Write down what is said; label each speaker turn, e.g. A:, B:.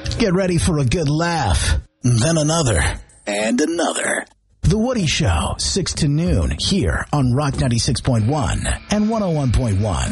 A: Get ready for a good laugh. Then another. And another. The Woody Show, 6 to noon, here on Rock 96.1 and 101.1.